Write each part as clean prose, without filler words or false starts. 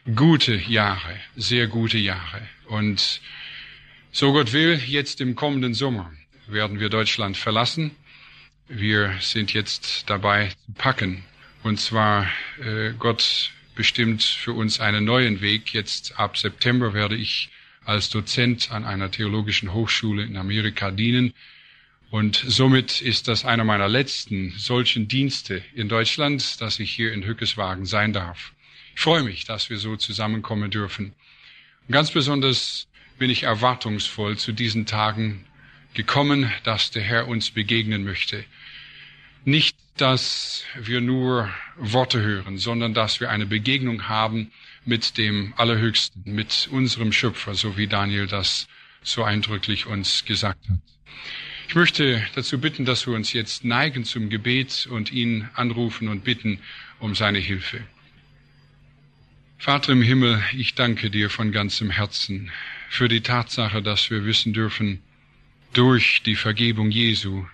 gute Jahre, sehr gute Jahre. Und so Gott will, jetzt im kommenden Sommer werden wir Deutschland verlassen. Wir sind jetzt dabei zu packen. Und zwar, Gott bestimmt für uns einen neuen Weg. Jetzt ab September werde ich als Dozent an einer theologischen Hochschule in Amerika dienen. Und somit ist das einer meiner letzten solchen Dienste in Deutschland, dass ich hier in Hückeswagen sein darf. Ich freue mich, dass wir so zusammenkommen dürfen. Und ganz besonders bin ich erwartungsvoll zu diesen Tagen gekommen, dass der Herr uns begegnen möchte. Nicht, dass wir nur Worte hören, sondern dass wir eine Begegnung haben mit dem Allerhöchsten, mit unserem Schöpfer, so wie Daniel das so eindrücklich uns gesagt hat. Ich möchte dazu bitten, dass wir uns jetzt neigen zum Gebet und ihn anrufen und bitten um seine Hilfe. Vater im Himmel, ich danke dir von ganzem Herzen für die Tatsache, dass wir wissen dürfen, durch die Vergebung Jesu,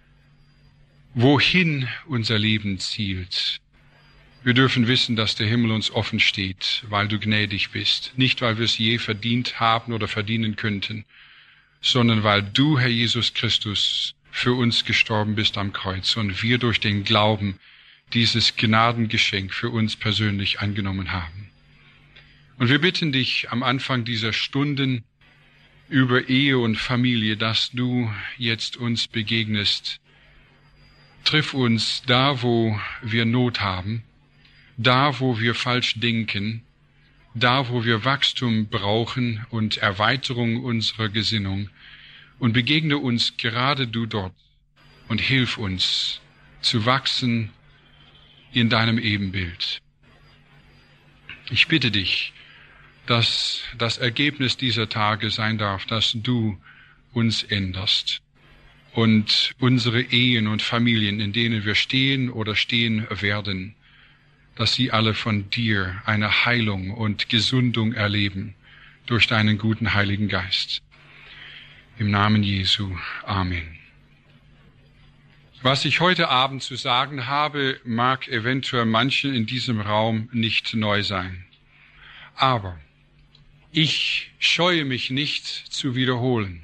wohin unser Leben zielt. Wir dürfen wissen, dass der Himmel uns offen steht, weil du gnädig bist. Nicht, weil wir es je verdient haben oder verdienen könnten, sondern weil du, Herr Jesus Christus, für uns gestorben bist am Kreuz und wir durch den Glauben dieses Gnadengeschenk für uns persönlich angenommen haben. Und wir bitten dich am Anfang dieser Stunden über Ehe und Familie, dass du jetzt uns begegnest. Triff uns da, wo wir Not haben, da, wo wir falsch denken, da, wo wir Wachstum brauchen und Erweiterung unserer Gesinnung, und begegne uns gerade du dort und hilf uns zu wachsen in deinem Ebenbild. Ich bitte dich, dass das Ergebnis dieser Tage sein darf, dass du uns änderst und unsere Ehen und Familien, in denen wir stehen oder stehen werden, dass sie alle von dir eine Heilung und Gesundung erleben durch deinen guten Heiligen Geist. Im Namen Jesu. Amen. Was ich heute Abend zu sagen habe, mag eventuell manchen in diesem Raum nicht neu sein. Aber ich scheue mich nicht zu wiederholen.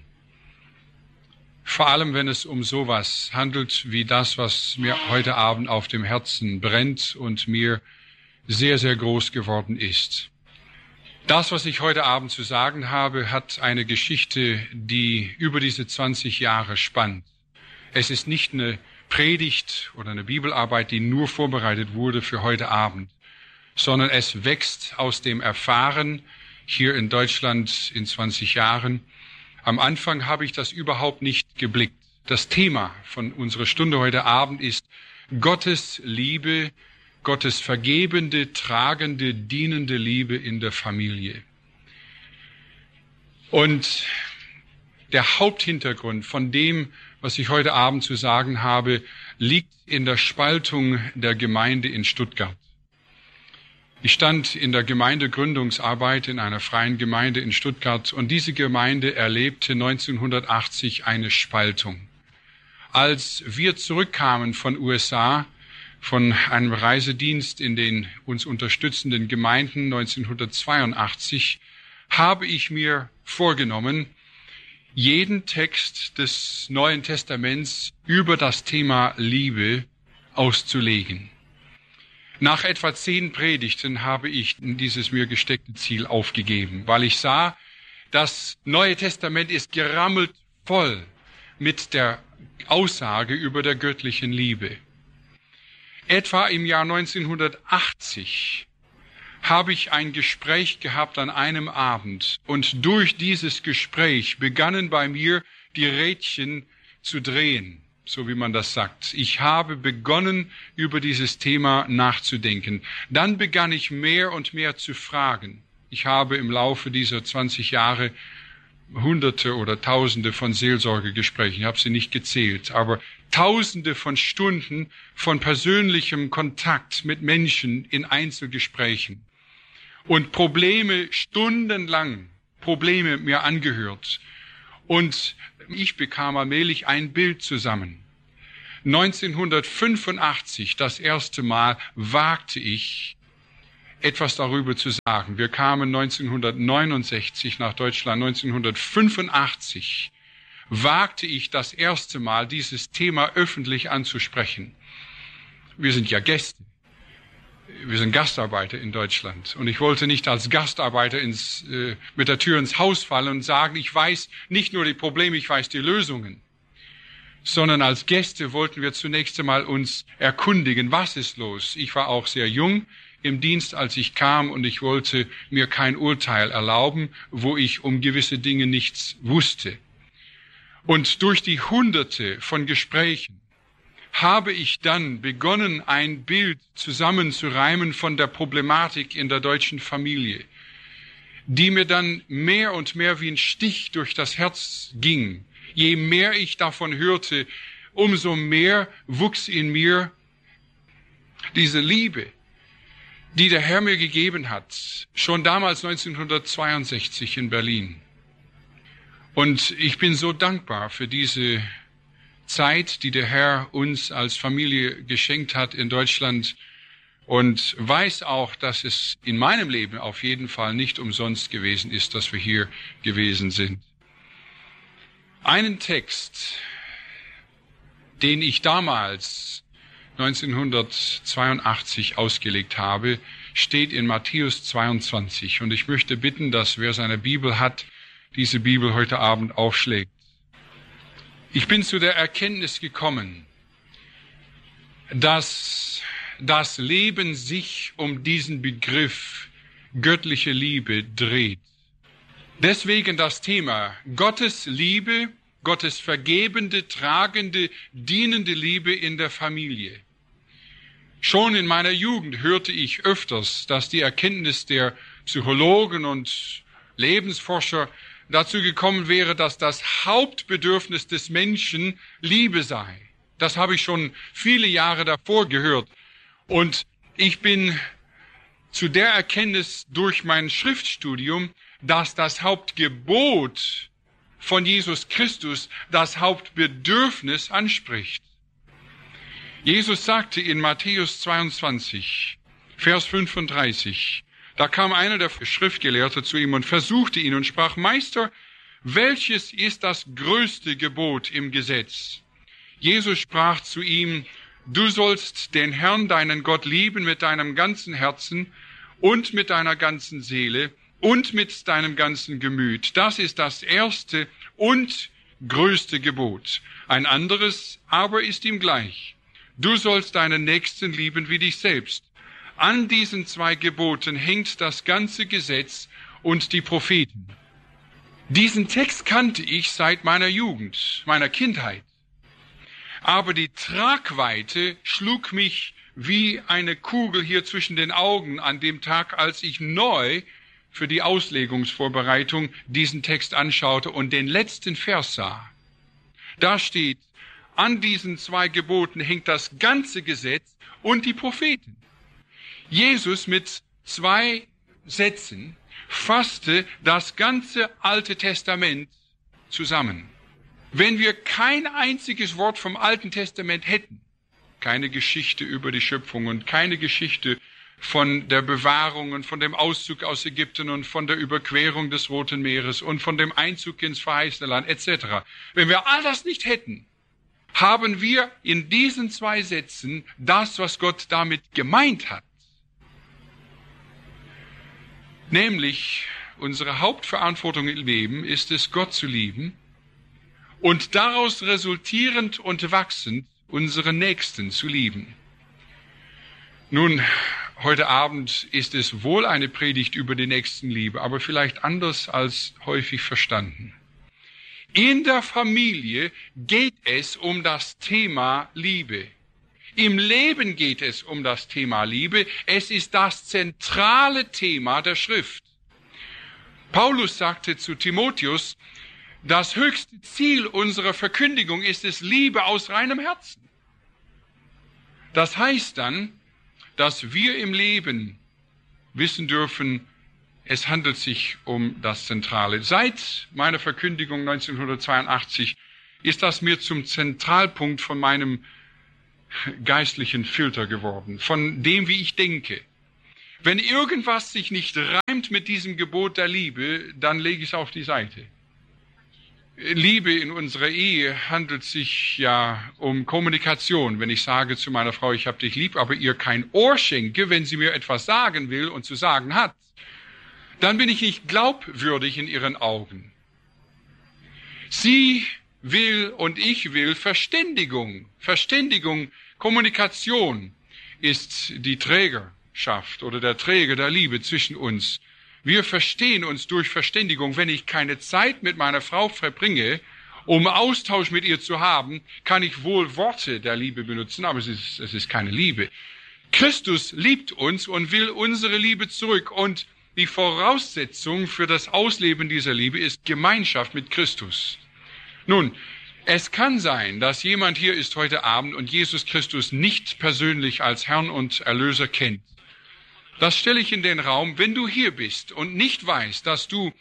Vor allem, wenn es um sowas handelt wie das, was mir heute Abend auf dem Herzen brennt und mir sehr, sehr groß geworden ist. Das, was ich heute Abend zu sagen habe, hat eine Geschichte, die über diese 20 Jahre spannt. Es ist nicht eine Predigt oder eine Bibelarbeit, die nur vorbereitet wurde für heute Abend, sondern es wächst aus dem Erfahren hier in Deutschland in 20 Jahren. Am Anfang habe ich das überhaupt nicht geblickt. Das Thema von unserer Stunde heute Abend ist Gottes Liebe, Gottes vergebende, tragende, dienende Liebe in der Familie. Und der Haupthintergrund von dem, was ich heute Abend zu sagen habe, liegt in der Spaltung der Gemeinde in Stuttgart. Ich stand in der Gemeindegründungsarbeit in einer freien Gemeinde in Stuttgart und diese Gemeinde erlebte 1980 eine Spaltung. Als wir zurückkamen von USA, von einem Reisedienst in den uns unterstützenden Gemeinden 1982, habe ich mir vorgenommen, jeden Text des Neuen Testaments über das Thema Liebe auszulegen. Nach etwa 10 Predigten habe ich dieses mir gesteckte Ziel aufgegeben, weil ich sah, das Neue Testament ist gerammelt voll mit der Aussage über der göttlichen Liebe. Etwa im Jahr 1980 habe ich ein Gespräch gehabt an einem Abend und durch dieses Gespräch begannen bei mir die Rädchen zu drehen, so wie man das sagt. Ich habe begonnen, über dieses Thema nachzudenken. Dann begann ich mehr und mehr zu fragen. Ich habe im Laufe dieser 20 Jahre Hunderte oder Tausende von Seelsorgegesprächen, ich habe sie nicht gezählt, aber Tausende von Stunden von persönlichem Kontakt mit Menschen in Einzelgesprächen und stundenlang Probleme mir angehört. Und ich bekam allmählich ein Bild zusammen. 1985, das erste Mal, wagte ich, etwas darüber zu sagen. Wir kamen 1969 nach Deutschland. 1985 wagte ich das erste Mal, dieses Thema öffentlich anzusprechen. Wir sind ja Gäste. Wir sind Gastarbeiter in Deutschland. Und ich wollte nicht als Gastarbeiter mit der Tür ins Haus fallen und sagen, ich weiß nicht nur die Probleme, ich weiß die Lösungen. Sondern als Gäste wollten wir zunächst einmal uns erkundigen, was ist los. Ich war auch sehr jung im Dienst, als ich kam, und ich wollte mir kein Urteil erlauben, wo ich um gewisse Dinge nichts wusste. Und durch die Hunderte von Gesprächen habe ich dann begonnen, ein Bild zusammenzureimen von der Problematik in der deutschen Familie, die mir dann mehr und mehr wie ein Stich durch das Herz ging. Je mehr ich davon hörte, umso mehr wuchs in mir diese Liebe, die der Herr mir gegeben hat, schon damals 1962 in Berlin. Und ich bin so dankbar für diese Zeit, die der Herr uns als Familie geschenkt hat in Deutschland, und weiß auch, dass es in meinem Leben auf jeden Fall nicht umsonst gewesen ist, dass wir hier gewesen sind. Einen Text, den ich damals 1982 ausgelegt habe, steht in Matthäus 22. Und ich möchte bitten, dass wer seine Bibel hat, diese Bibel heute Abend aufschlägt. Ich bin zu der Erkenntnis gekommen, dass das Leben sich um diesen Begriff göttliche Liebe dreht. Deswegen das Thema Gottes Liebe, Gottes vergebende, tragende, dienende Liebe in der Familie. Schon in meiner Jugend hörte ich öfters, dass die Erkenntnis der Psychologen und Lebensforscher dazu gekommen wäre, dass das Hauptbedürfnis des Menschen Liebe sei. Das habe ich schon viele Jahre davor gehört. Und ich bin zu der Erkenntnis durch mein Schriftstudium, dass das Hauptgebot von Jesus Christus das Hauptbedürfnis anspricht. Jesus sagte in Matthäus 22, Vers 35, da kam einer der Schriftgelehrten zu ihm und versuchte ihn und sprach, Meister, welches ist das größte Gebot im Gesetz? Jesus sprach zu ihm, du sollst den Herrn, deinen Gott, lieben mit deinem ganzen Herzen und mit deiner ganzen Seele und mit deinem ganzen Gemüt. Das ist das erste und größte Gebot. Ein anderes aber ist ihm gleich. Du sollst deinen Nächsten lieben wie dich selbst. An diesen zwei Geboten hängt das ganze Gesetz und die Propheten. Diesen Text kannte ich seit meiner Jugend, meiner Kindheit. Aber die Tragweite schlug mich wie eine Kugel hier zwischen den Augen an dem Tag, als ich neu für die Auslegungsvorbereitung diesen Text anschaute und den letzten Vers sah. Da steht, an diesen zwei Geboten hängt das ganze Gesetz und die Propheten. Jesus mit zwei Sätzen fasste das ganze Alte Testament zusammen. Wenn wir kein einziges Wort vom Alten Testament hätten, keine Geschichte über die Schöpfung und keine Geschichte von der Bewahrung und von dem Auszug aus Ägypten und von der Überquerung des Roten Meeres und von dem Einzug ins verheißene Land etc. Wenn wir all das nicht hätten, haben wir in diesen zwei Sätzen das, was Gott damit gemeint hat. Nämlich, unsere Hauptverantwortung im Leben ist es, Gott zu lieben und daraus resultierend und wachsend unsere Nächsten zu lieben. Nun, heute Abend ist es wohl eine Predigt über die Nächstenliebe, aber vielleicht anders als häufig verstanden. In der Familie geht es um das Thema Liebe. Im Leben geht es um das Thema Liebe. Es ist das zentrale Thema der Schrift. Paulus sagte zu Timotheus, das höchste Ziel unserer Verkündigung ist es Liebe aus reinem Herzen. Das heißt dann, dass wir im Leben wissen dürfen, es handelt sich um das Zentrale. Seit meiner Verkündigung 1982 ist das mir zum Zentralpunkt von meinem geistlichen Filter geworden, von dem, wie ich denke. Wenn irgendwas sich nicht reimt mit diesem Gebot der Liebe, dann lege ich es auf die Seite. Liebe in unserer Ehe handelt sich ja um Kommunikation. Wenn ich sage zu meiner Frau, ich habe dich lieb, aber ihr kein Ohr schenke, wenn sie mir etwas sagen will und zu sagen hat, dann bin ich nicht glaubwürdig in ihren Augen. Sie will und ich will Verständigung. Verständigung, Kommunikation ist die Trägerschaft oder der Träger der Liebe zwischen uns. Wir verstehen uns durch Verständigung. Wenn ich keine Zeit mit meiner Frau verbringe, um Austausch mit ihr zu haben, kann ich wohl Worte der Liebe benutzen, aber es ist keine Liebe. Christus liebt uns und will unsere Liebe zurück. Und die Voraussetzung für das Ausleben dieser Liebe ist Gemeinschaft mit Christus. Nun, es kann sein, dass jemand hier ist heute Abend und Jesus Christus nicht persönlich als Herrn und Erlöser kennt. Das stelle ich in den Raum, wenn du hier bist und nicht weißt, dass du,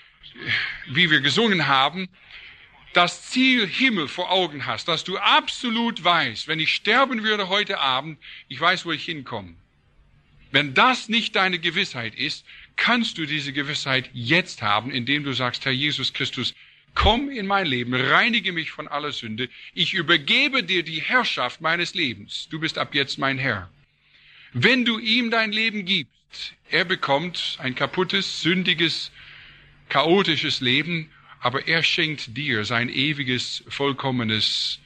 wie wir gesungen haben, das Ziel Himmel vor Augen hast, dass du absolut weißt, wenn ich sterben würde heute Abend, ich weiß, wo ich hinkomme. Wenn das nicht deine Gewissheit ist, kannst du diese Gewissheit jetzt haben, indem du sagst, Herr Jesus Christus, komm in mein Leben, reinige mich von aller Sünde, ich übergebe dir die Herrschaft meines Lebens, du bist ab jetzt mein Herr. Wenn du ihm dein Leben gibst, er bekommt ein kaputtes, sündiges, chaotisches Leben, aber er schenkt dir sein ewiges, vollkommenes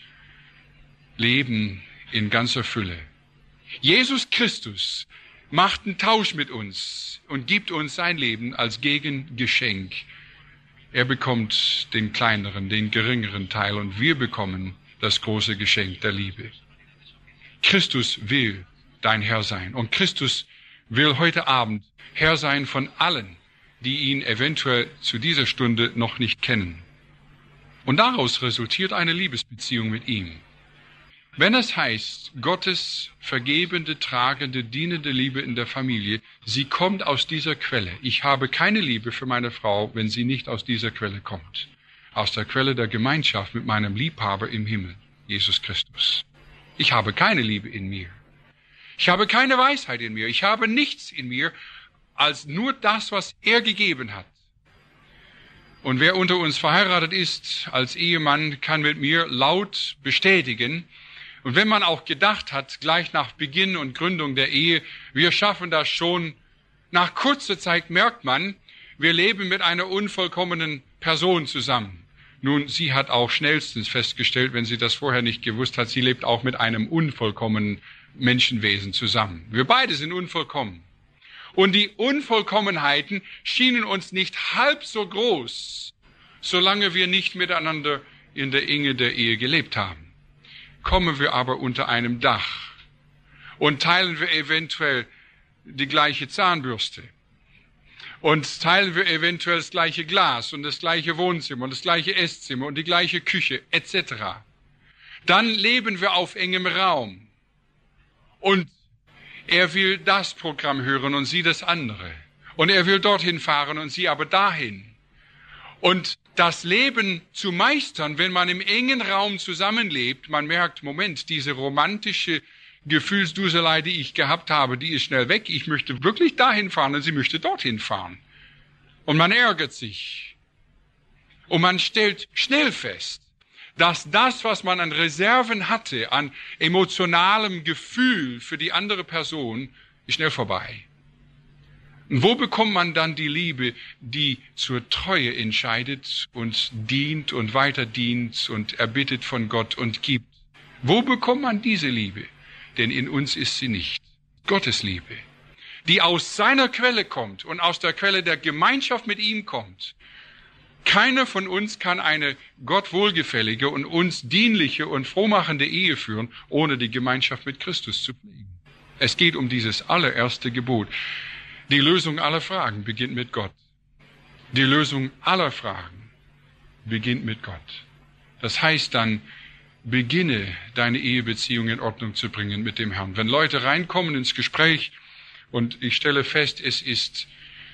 Leben in ganzer Fülle. Jesus Christus macht einen Tausch mit uns und gibt uns sein Leben als Gegengeschenk. Er bekommt den kleineren, den geringeren Teil und wir bekommen das große Geschenk der Liebe. Christus will dein Herr sein. Und Christus will heute Abend Herr sein von allen, die ihn eventuell zu dieser Stunde noch nicht kennen. Und daraus resultiert eine Liebesbeziehung mit ihm. Wenn es heißt, Gottes vergebende, tragende, dienende Liebe in der Familie, sie kommt aus dieser Quelle. Ich habe keine Liebe für meine Frau, wenn sie nicht aus dieser Quelle kommt. Aus der Quelle der Gemeinschaft mit meinem Liebhaber im Himmel, Jesus Christus. Ich habe keine Liebe in mir. Ich habe keine Weisheit in mir. Ich habe nichts in mir als nur das, was er gegeben hat. Und wer unter uns verheiratet ist als Ehemann, kann mit mir laut bestätigen. Und wenn man auch gedacht hat, gleich nach Beginn und Gründung der Ehe, wir schaffen das schon, nach kurzer Zeit merkt man, wir leben mit einer unvollkommenen Person zusammen. Nun, sie hat auch schnellstens festgestellt, wenn sie das vorher nicht gewusst hat, sie lebt auch mit einem unvollkommenen Menschenwesen zusammen. Wir beide sind unvollkommen. Und die Unvollkommenheiten schienen uns nicht halb so groß, solange wir nicht miteinander in der Enge der Ehe gelebt haben. Kommen wir aber unter einem Dach und teilen wir eventuell die gleiche Zahnbürste und teilen wir eventuell das gleiche Glas und das gleiche Wohnzimmer und das gleiche Esszimmer und die gleiche Küche etc. Dann leben wir auf engem Raum. Und er will das Programm hören und sie das andere. Und er will dorthin fahren und sie aber dahin. Und das Leben zu meistern, wenn man im engen Raum zusammenlebt, man merkt, Moment, diese romantische Gefühlsduselei, die ich gehabt habe, die ist schnell weg. Ich möchte wirklich dahin fahren und sie möchte dorthin fahren. Und man ärgert sich. Und man stellt schnell fest, dass das, was man an Reserven hatte, an emotionalem Gefühl für die andere Person, ist schnell vorbei. Und wo bekommt man dann die Liebe, die zur Treue entscheidet und dient und weiter dient und erbittet von Gott und gibt? Wo bekommt man diese Liebe? Denn in uns ist sie nicht. Gottes Liebe, die aus seiner Quelle kommt und aus der Quelle der Gemeinschaft mit ihm kommt. Keiner von uns kann eine Gott wohlgefällige und uns dienliche und frohmachende Ehe führen, ohne die Gemeinschaft mit Christus zu pflegen. Es geht um dieses allererste Gebot. Die Lösung aller Fragen beginnt mit Gott. Die Lösung aller Fragen beginnt mit Gott. Das heißt dann, beginne deine Ehebeziehung in Ordnung zu bringen mit dem Herrn. Wenn Leute reinkommen ins Gespräch und ich stelle fest, es ist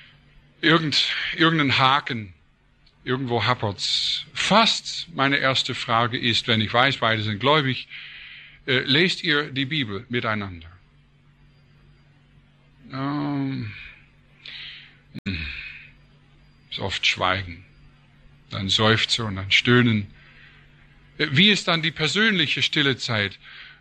irgendein Haken, irgendwo happert's. Fast meine erste Frage ist, wenn ich weiß, beide sind gläubig, lest ihr die Bibel miteinander? Ist oft Schweigen, dann Seufzer und dann Stöhnen. Wie ist dann die persönliche stille Zeit?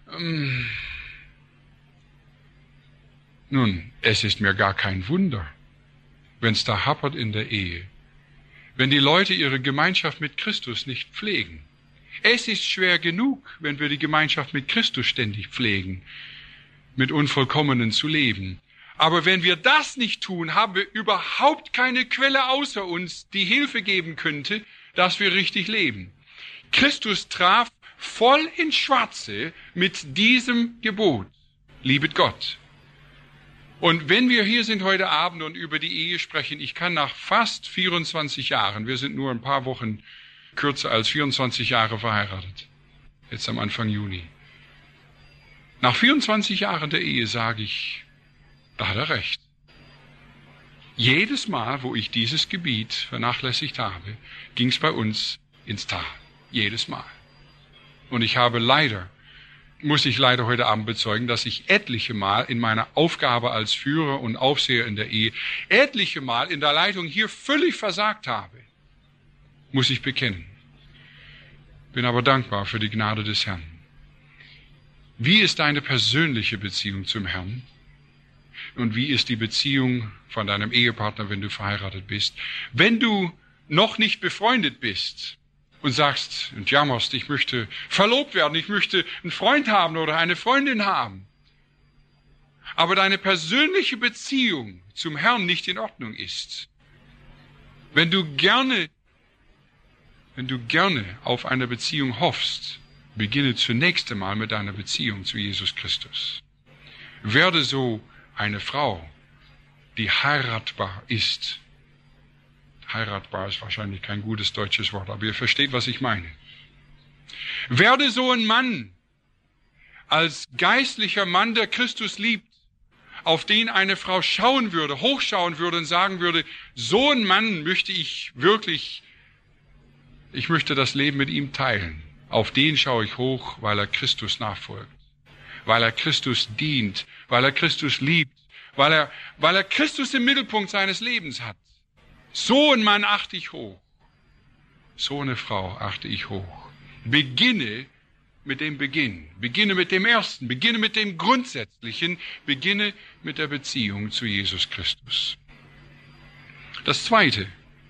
Nun, es ist mir gar kein Wunder, wenn es da hapert in der Ehe, wenn die Leute ihre Gemeinschaft mit Christus nicht pflegen. Es ist schwer genug, wenn wir die Gemeinschaft mit Christus ständig pflegen, mit Unvollkommenen zu leben. Aber wenn wir das nicht tun, haben wir überhaupt keine Quelle außer uns, die Hilfe geben könnte, dass wir richtig leben. Christus traf voll ins Schwarze mit diesem Gebot. Liebet Gott. Und wenn wir hier sind heute Abend und über die Ehe sprechen, ich kann nach fast 24 Jahren, wir sind nur ein paar Wochen kürzer als 24 Jahre verheiratet, jetzt am Anfang Juni. Nach 24 Jahren der Ehe sage ich, da hat er recht. Jedes Mal, wo ich dieses Gebiet vernachlässigt habe, ging es bei uns ins Tal. Jedes Mal. Und muss ich leider heute Abend bezeugen, dass ich etliche Mal in meiner Aufgabe als Führer und Aufseher in der Ehe, etliche Mal in der Leitung hier völlig versagt habe. Muss ich bekennen. Bin aber dankbar für die Gnade des Herrn. Wie ist deine persönliche Beziehung zum Herrn? Und wie ist die Beziehung von deinem Ehepartner, wenn du verheiratet bist? Wenn du noch nicht befreundet bist und sagst und jammerst, ich möchte verlobt werden, ich möchte einen Freund haben oder eine Freundin haben, aber deine persönliche Beziehung zum Herrn nicht in Ordnung ist, wenn du gerne auf eine Beziehung hoffst, beginne zunächst einmal mit deiner Beziehung zu Jesus Christus. Werde so eine Frau, die heiratbar ist. Heiratbar ist wahrscheinlich kein gutes deutsches Wort, aber ihr versteht, was ich meine. Werde so ein Mann, als geistlicher Mann, der Christus liebt, auf den eine Frau schauen würde, hochschauen würde und sagen würde, so ein Mann möchte ich wirklich, ich möchte das Leben mit ihm teilen. Auf den schaue ich hoch, weil er Christus nachfolgt, weil er Christus dient, weil er Christus liebt, weil er Christus im Mittelpunkt seines Lebens hat. So einen Mann achte ich hoch. So eine Frau achte ich hoch. Beginne mit dem Beginn. Beginne mit dem Ersten. Beginne mit dem Grundsätzlichen. Beginne mit der Beziehung zu Jesus Christus. Das Zweite.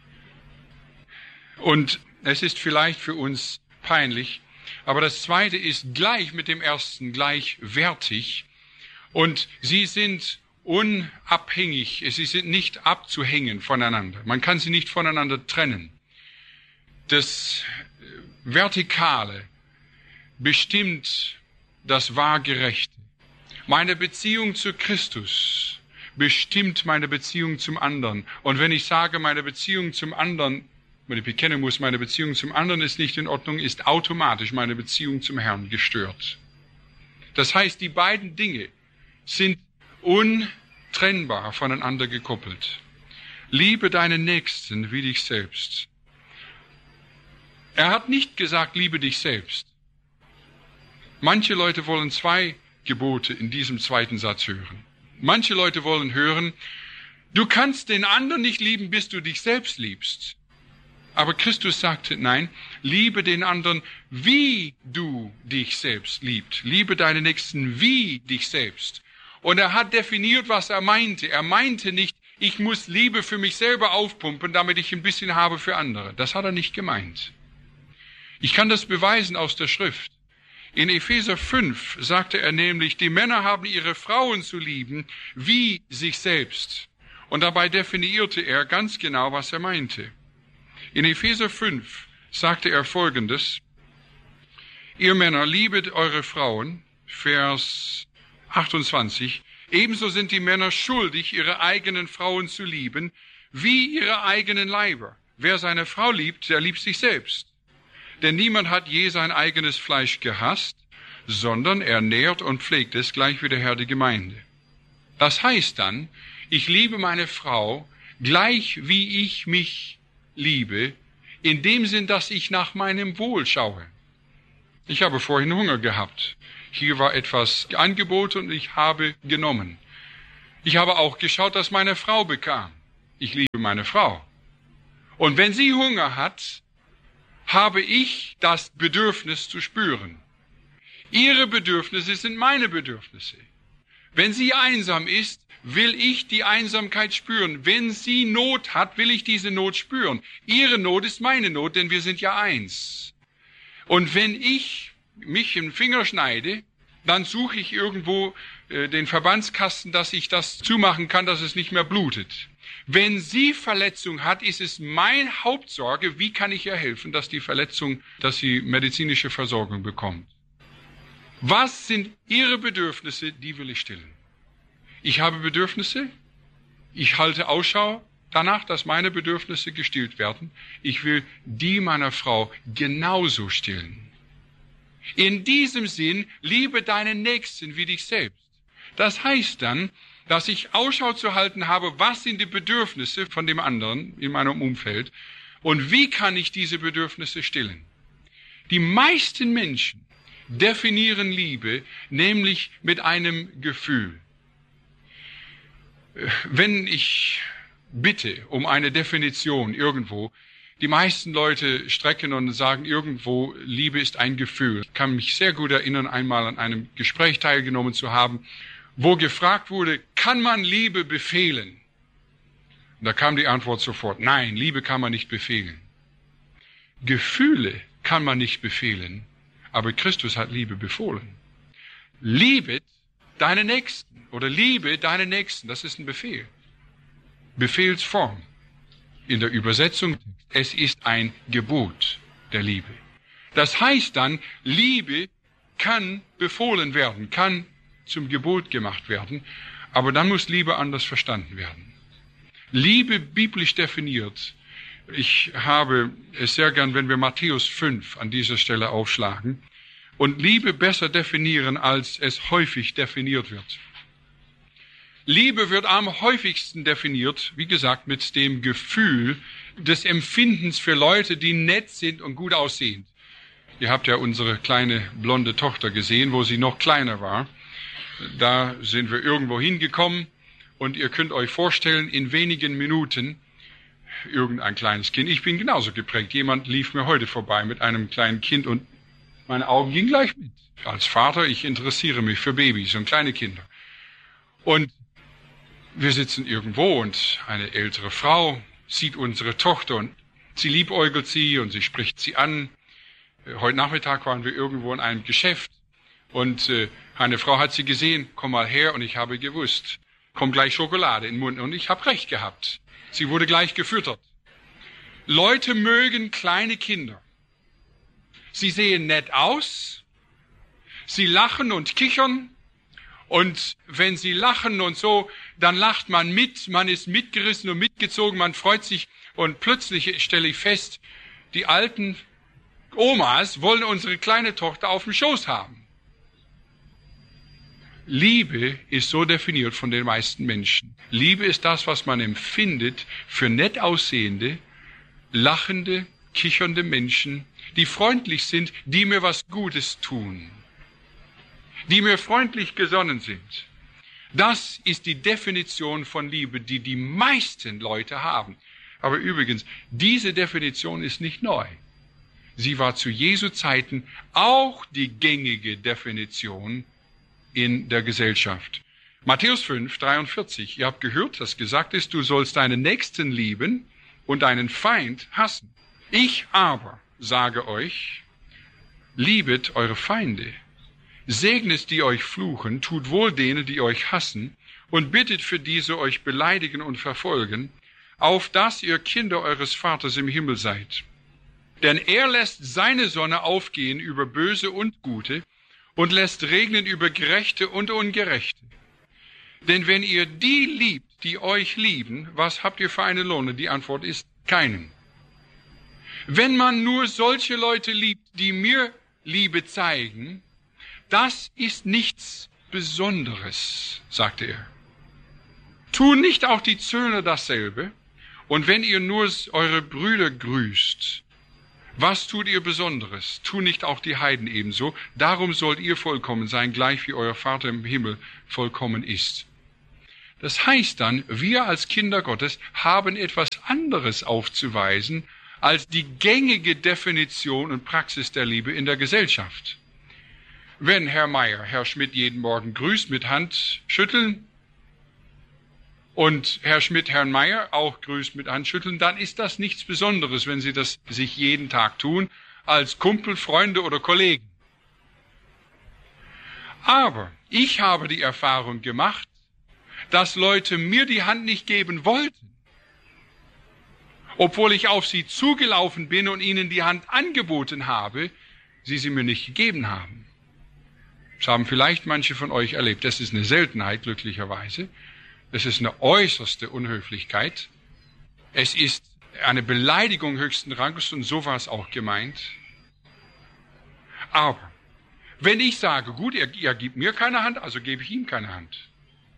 Und es ist vielleicht für uns peinlich, aber das Zweite ist gleich mit dem Ersten gleichwertig. Und sie sind unabhängig, sie sind nicht abzuhängen voneinander. Man kann sie nicht voneinander trennen. Das Vertikale bestimmt das Waagerechte. Meine Beziehung zu Christus bestimmt meine Beziehung zum anderen. Und wenn ich sage, meine Beziehung zum anderen, wenn ich bekennen muss, meine Beziehung zum anderen ist nicht in Ordnung, ist automatisch meine Beziehung zum Herrn gestört. Das heißt, die beiden Dinge sind untrennbar voneinander gekoppelt. Liebe deinen Nächsten wie dich selbst. Er hat nicht gesagt, liebe dich selbst. Manche Leute wollen zwei Gebote in diesem zweiten Satz hören. Manche Leute wollen hören, du kannst den anderen nicht lieben, bis du dich selbst liebst. Aber Christus sagte, nein, liebe den anderen, wie du dich selbst liebst. Liebe deinen Nächsten wie dich selbst. Und er hat definiert, was er meinte. Er meinte nicht, ich muss Liebe für mich selber aufpumpen, damit ich ein bisschen habe für andere. Das hat er nicht gemeint. Ich kann das beweisen aus der Schrift. In Epheser 5 sagte er nämlich, die Männer haben ihre Frauen zu lieben wie sich selbst. Und dabei definierte er ganz genau, was er meinte. In Epheser 5 sagte er Folgendes, ihr Männer, liebet eure Frauen, Vers 28, ebenso sind die Männer schuldig, ihre eigenen Frauen zu lieben, wie ihre eigenen Leiber. Wer seine Frau liebt, der liebt sich selbst. Denn niemand hat je sein eigenes Fleisch gehasst, sondern er nährt und pflegt es, gleich wie der Herr die Gemeinde. Das heißt dann, ich liebe meine Frau, gleich wie ich mich liebe, in dem Sinn, dass ich nach meinem Wohl schaue. Ich habe vorhin Hunger gehabt. Hier war etwas angeboten und ich habe genommen. Ich habe auch geschaut, dass meine Frau bekam. Ich liebe meine Frau. Und wenn sie Hunger hat, habe ich das Bedürfnis zu spüren. Ihre Bedürfnisse sind meine Bedürfnisse. Wenn sie einsam ist, will ich die Einsamkeit spüren. Wenn sie Not hat, will ich diese Not spüren. Ihre Not ist meine Not, denn wir sind ja eins. Und wenn ich mich im Finger schneide, dann suche ich irgendwo den Verbandskasten, dass ich das zumachen kann, dass es nicht mehr blutet. Wenn sie Verletzung hat, ist es meine Hauptsorge, wie kann ich ihr helfen, dass sie medizinische Versorgung bekommt. Was sind ihre Bedürfnisse, die will ich stillen. Ich habe Bedürfnisse, ich halte Ausschau danach, dass meine Bedürfnisse gestillt werden. Ich will die meiner Frau genauso stillen. In diesem Sinn, liebe deinen Nächsten wie dich selbst. Das heißt dann, dass ich Ausschau zu halten habe, was sind die Bedürfnisse von dem anderen in meinem Umfeld und wie kann ich diese Bedürfnisse stillen. Die meisten Menschen definieren Liebe nämlich mit einem Gefühl. Wenn ich bitte um eine Definition irgendwo, die meisten Leute strecken und sagen irgendwo, Liebe ist ein Gefühl. Ich kann mich sehr gut erinnern, einmal an einem Gespräch teilgenommen zu haben, wo gefragt wurde, kann man Liebe befehlen? Und da kam die Antwort sofort, nein, Liebe kann man nicht befehlen. Gefühle kann man nicht befehlen, aber Christus hat Liebe befohlen. Liebe deine Nächsten oder liebe deine Nächsten, das ist ein Befehl. Befehlsform. In der Übersetzung, es ist ein Gebot der Liebe. Das heißt dann, Liebe kann befohlen werden, kann zum Gebot gemacht werden, aber dann muss Liebe anders verstanden werden. Liebe biblisch definiert. Ich habe es sehr gern, wenn wir Matthäus 5 an dieser Stelle aufschlagen und Liebe besser definieren, als es häufig definiert wird. Liebe wird am häufigsten definiert, wie gesagt, mit dem Gefühl des Empfindens für Leute, die nett sind und gut aussehend. Ihr habt ja unsere kleine blonde Tochter gesehen, wo sie noch kleiner war. Da sind wir irgendwo hingekommen und ihr könnt euch vorstellen, in wenigen Minuten irgendein kleines Kind. Ich bin genauso geprägt. Jemand lief mir heute vorbei mit einem kleinen Kind und meine Augen gingen gleich mit. Als Vater, ich interessiere mich für Babys und kleine Kinder. Und wir sitzen irgendwo und eine ältere Frau sieht unsere Tochter und sie liebäugelt sie und sie spricht sie an. Heute Nachmittag waren wir irgendwo in einem Geschäft und eine Frau hat sie gesehen, komm mal her, und ich habe gewusst, kommt gleich Schokolade in den Mund, und ich habe recht gehabt. Sie wurde gleich gefüttert. Leute mögen kleine Kinder. Sie sehen nett aus, sie lachen und kichern, und wenn sie lachen und so, dann lacht man mit, man ist mitgerissen und mitgezogen, man freut sich, und plötzlich stelle ich fest, die alten Omas wollen unsere kleine Tochter auf dem Schoß haben. Liebe ist so definiert von den meisten Menschen. Liebe ist das, was man empfindet für nett aussehende, lachende, kichernde Menschen, die freundlich sind, die mir was Gutes tun, die mir freundlich gesonnen sind. Das ist die Definition von Liebe, die die meisten Leute haben. Aber übrigens, diese Definition ist nicht neu. Sie war zu Jesu Zeiten auch die gängige Definition in der Gesellschaft. Matthäus 5, 43. Ihr habt gehört, dass gesagt ist, du sollst deinen Nächsten lieben und deinen Feind hassen. Ich aber sage euch, liebet eure Feinde. Segnet, die euch fluchen, tut wohl denen, die euch hassen, und bittet für diese euch beleidigen und verfolgen, auf dass ihr Kinder eures Vaters im Himmel seid. Denn er lässt seine Sonne aufgehen über Böse und Gute und lässt regnen über Gerechte und Ungerechte. Denn wenn ihr die liebt, die euch lieben, was habt ihr für einen Lohn? Die Antwort ist keinen. Wenn man nur solche Leute liebt, die mir Liebe zeigen, das ist nichts Besonderes, sagte er. Tun nicht auch die Zöllner dasselbe? Und wenn ihr nur eure Brüder grüßt, was tut ihr Besonderes? Tun nicht auch die Heiden ebenso? Darum sollt ihr vollkommen sein, gleich wie euer Vater im Himmel vollkommen ist. Das heißt dann, wir als Kinder Gottes haben etwas anderes aufzuweisen als die gängige Definition und Praxis der Liebe in der Gesellschaft. Wenn Herr Meier Herr Schmidt jeden Morgen grüßt mit Handschütteln und Herr Schmidt Herrn Meier auch grüßt mit Handschütteln, dann ist das nichts Besonderes, wenn Sie das sich jeden Tag tun, als Kumpel, Freunde oder Kollegen. Aber ich habe die Erfahrung gemacht, dass Leute mir die Hand nicht geben wollten, obwohl ich auf sie zugelaufen bin und ihnen die Hand angeboten habe, sie mir nicht gegeben haben. Das haben vielleicht manche von euch erlebt. Das ist eine Seltenheit, glücklicherweise. Es ist eine äußerste Unhöflichkeit. Es ist eine Beleidigung höchsten Ranges und so war es auch gemeint. Aber wenn ich sage, gut, er gibt mir keine Hand, also gebe ich ihm keine Hand.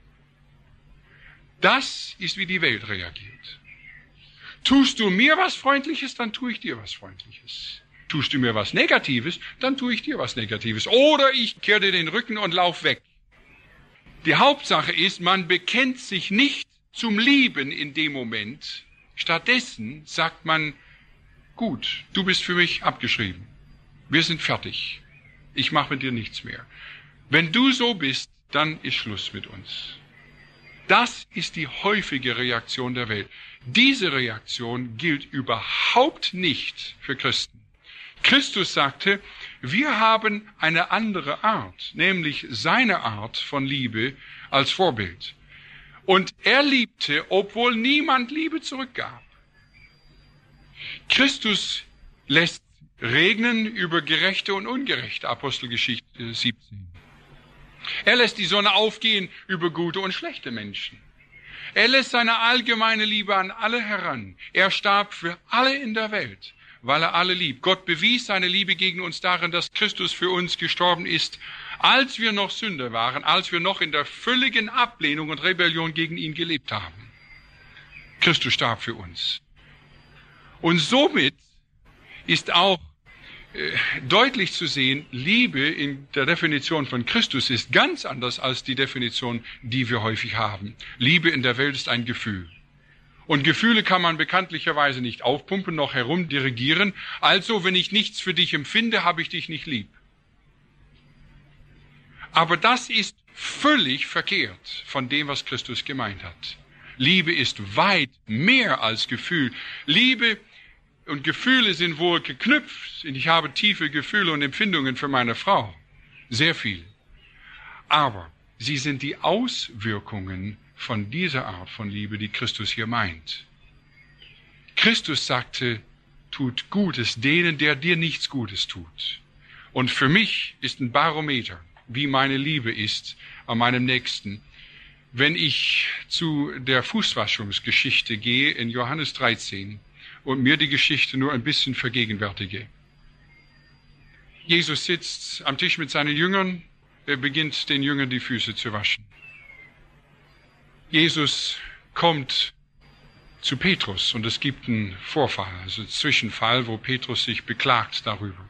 Das ist, wie die Welt reagiert. Tust du mir was Freundliches, dann tue ich dir was Freundliches. Tust du mir was Negatives, dann tue ich dir was Negatives. Oder ich kehre dir den Rücken und lauf weg. Die Hauptsache ist, man bekennt sich nicht zum Lieben in dem Moment. Stattdessen sagt man, gut, du bist für mich abgeschrieben. Wir sind fertig. Ich mache mit dir nichts mehr. Wenn du so bist, dann ist Schluss mit uns. Das ist die häufige Reaktion der Welt. Diese Reaktion gilt überhaupt nicht für Christen. Christus sagte, wir haben eine andere Art, nämlich seine Art von Liebe als Vorbild. Und er liebte, obwohl niemand Liebe zurückgab. Christus lässt regnen über Gerechte und Ungerechte, Apostelgeschichte 17. Er lässt die Sonne aufgehen über gute und schlechte Menschen. Er lässt seine allgemeine Liebe an alle heran. Er starb für alle in der Welt, weil er alle liebt. Gott bewies seine Liebe gegen uns darin, dass Christus für uns gestorben ist, als wir noch Sünder waren, als wir noch in der völligen Ablehnung und Rebellion gegen ihn gelebt haben. Christus starb für uns. Und somit ist auch deutlich zu sehen, Liebe in der Definition von Christus ist ganz anders als die Definition, die wir häufig haben. Liebe in der Welt ist ein Gefühl. Und Gefühle kann man bekanntlicherweise nicht aufpumpen, noch herumdirigieren. Also, wenn ich nichts für dich empfinde, habe ich dich nicht lieb. Aber das ist völlig verkehrt von dem, was Christus gemeint hat. Liebe ist weit mehr als Gefühl. Liebe und Gefühle sind wohl geknüpft. Ich habe tiefe Gefühle und Empfindungen für meine Frau. Sehr viel. Aber sie sind die Auswirkungen von dieser Art von Liebe, die Christus hier meint. Christus sagte, tut Gutes denen, der dir nichts Gutes tut. Und für mich ist ein Barometer, wie meine Liebe ist an meinem Nächsten, wenn ich zu der Fußwaschungsgeschichte gehe in Johannes 13 und mir die Geschichte nur ein bisschen vergegenwärtige. Jesus sitzt am Tisch mit seinen Jüngern, er beginnt den Jüngern die Füße zu waschen. Jesus kommt zu Petrus und es gibt einen Vorfall, also einen Zwischenfall, wo Petrus sich beklagt darüber.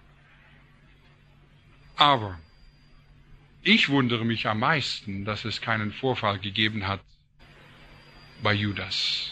Aber ich wundere mich am meisten, dass es keinen Vorfall gegeben hat bei Judas.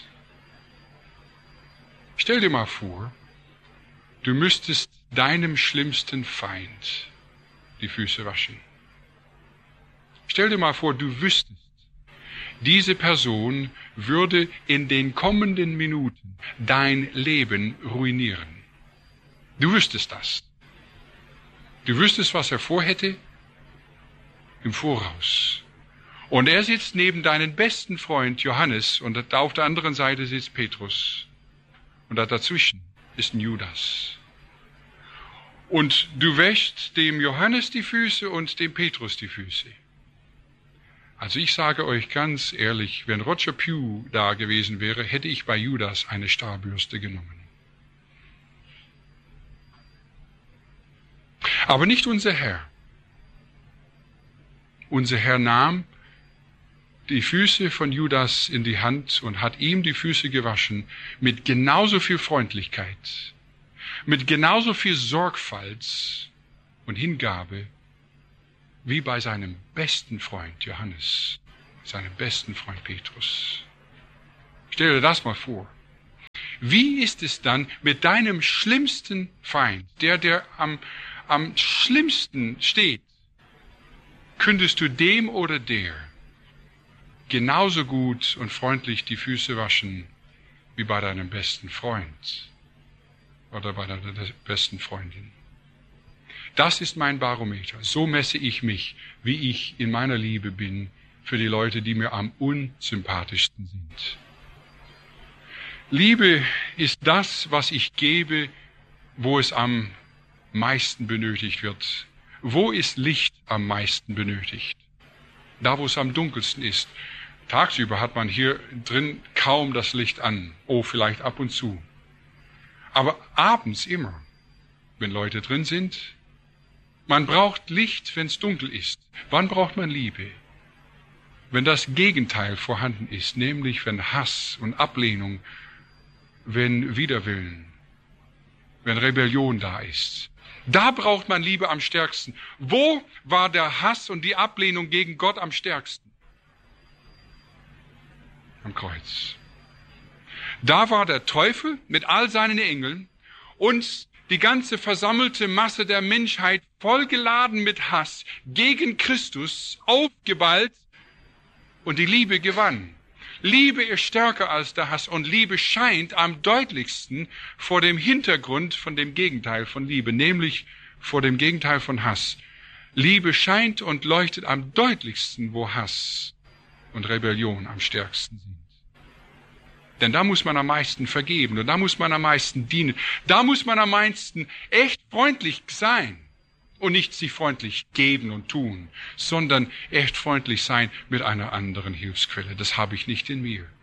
Stell dir mal vor, du müsstest deinem schlimmsten Feind die Füße waschen. Stell dir mal vor, du wüsstest, diese Person würde in den kommenden Minuten dein Leben ruinieren. Du wüsstest das. Du wüsstest, was er vorhätte im Voraus. Und er sitzt neben deinen besten Freund Johannes und auf der anderen Seite sitzt Petrus. Und dazwischen ist ein Judas. Und du wäschst dem Johannes die Füße und dem Petrus die Füße. Also ich sage euch ganz ehrlich, wenn Roger Pugh da gewesen wäre, hätte ich bei Judas eine Starbürste genommen. Aber nicht unser Herr. Unser Herr nahm die Füße von Judas in die Hand und hat ihm die Füße gewaschen mit genauso viel Freundlichkeit, mit genauso viel Sorgfalt und Hingabe wie bei seinem besten Freund Johannes. seinem besten Freund Petrus. Stell dir das mal vor. Wie ist es dann mit deinem schlimmsten Feind, der am schlimmsten steht? Könntest du dem oder der genauso gut und freundlich die Füße waschen wie bei deinem besten Freund oder bei deiner besten Freundin? Das ist mein Barometer. So messe ich mich, wie ich in meiner Liebe bin für die Leute, die mir am unsympathischsten sind. Liebe ist das, was ich gebe, wo es am meisten benötigt wird. Wo ist Licht am meisten benötigt? Da, wo es am dunkelsten ist. Tagsüber hat man hier drin kaum das Licht an. Oh, vielleicht ab und zu. Aber abends immer, wenn Leute drin sind. Man braucht Licht, wenn es dunkel ist. Wann braucht man Liebe? Wenn das Gegenteil vorhanden ist, nämlich wenn Hass und Ablehnung, wenn Widerwillen, wenn Rebellion da ist. Da braucht man Liebe am stärksten. Wo war der Hass und die Ablehnung gegen Gott am stärksten? Am Kreuz. Da war der Teufel mit all seinen Engeln und die ganze versammelte Masse der Menschheit vollgeladen mit Hass gegen Christus, aufgeballt, und die Liebe gewann. Liebe ist stärker als der Hass und Liebe scheint am deutlichsten vor dem Hintergrund von dem Gegenteil von Liebe, nämlich vor dem Gegenteil von Hass. Liebe scheint und leuchtet am deutlichsten, wo Hass und Rebellion am stärksten sind. Denn da muss man am meisten vergeben und da muss man am meisten dienen. Da muss man am meisten echt freundlich sein und nicht sich freundlich geben und tun, sondern echt freundlich sein mit einer anderen Hilfsquelle. Das habe ich nicht in mir.